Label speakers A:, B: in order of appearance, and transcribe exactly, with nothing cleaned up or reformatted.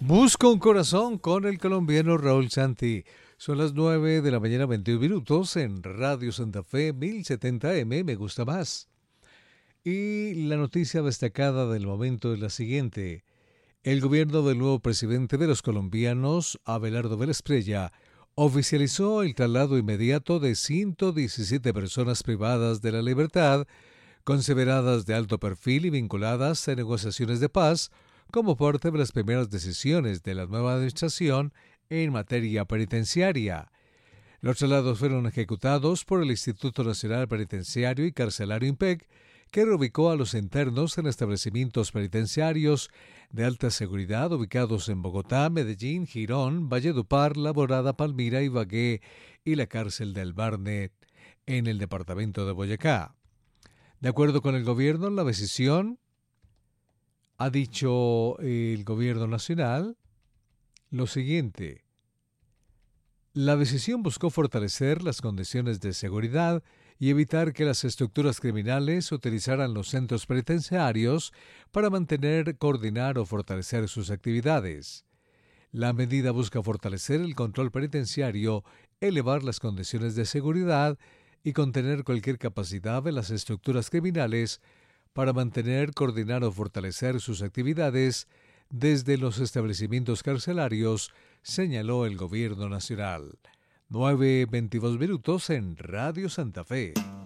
A: Busco un corazón con el colombiano Raúl Santi. Son las nueve de la mañana, veintiún minutos en Radio Santa Fe mil setenta M. Me gusta más. Y la noticia destacada del momento es la siguiente. El gobierno del nuevo presidente de los colombianos, Abelardo Vélez Prella, oficializó el traslado inmediato de ciento diecisiete personas privadas de la libertad, consideradas de alto perfil y vinculadas a negociaciones de paz, como parte de las primeras decisiones de la nueva administración en materia penitenciaria. Los traslados fueron ejecutados por el Instituto Nacional Penitenciario y Carcelario INPEC, que reubicó a los internos en establecimientos penitenciarios de alta seguridad ubicados en Bogotá, Medellín, Girón, Valledupar, La Morada, Palmira, Ibagué y la cárcel del Barnet en el departamento de Boyacá. De acuerdo con el gobierno, la decisión, ha dicho el gobierno nacional, lo siguiente. La decisión buscó fortalecer las condiciones de seguridad y evitar que las estructuras criminales utilizaran los centros penitenciarios para mantener, coordinar o fortalecer sus actividades. La medida busca fortalecer el control penitenciario, elevar las condiciones de seguridad y contener cualquier capacidad de las estructuras criminales para mantener, coordinar o fortalecer sus actividades desde los establecimientos carcelarios, señaló el gobierno nacional. nueve veintidós minutos en Radio Santa Fe.